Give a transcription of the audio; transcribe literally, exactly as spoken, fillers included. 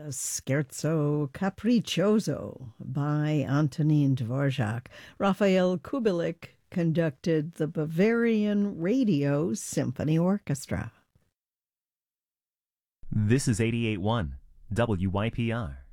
Scherzo Capriccioso by Antonin Dvorak. Raphael Kubelik conducted the Bavarian Radio Symphony Orchestra. This is eighty-eight point one W Y P R.